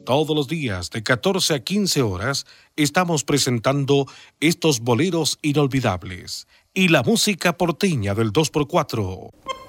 Todos los días de 14 a 15 horas estamos presentando estos boleros inolvidables y la música porteña del 2x4.